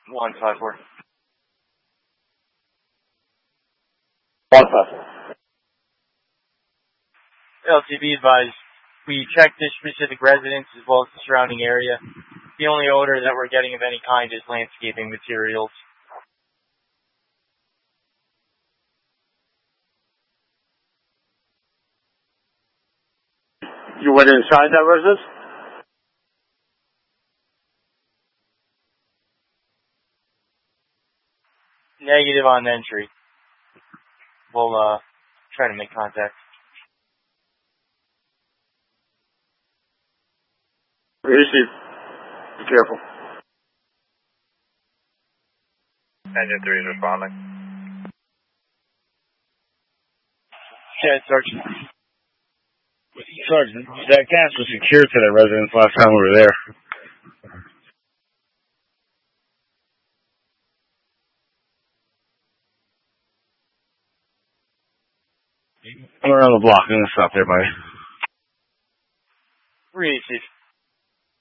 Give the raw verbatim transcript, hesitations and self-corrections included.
One five four. One five four. L T B advised. We checked this specific residence as well as the surrounding area. The only odor that we're getting of any kind is landscaping materials. You went inside that residence? Negative on entry. We'll uh, try to make contact. Receive. Be careful. Engine three is responding. Yeah, Sergeant. Sergeant, that gas was secured to that residence last time we were there. I'm around the block. I'm going to stop there, buddy. Receive.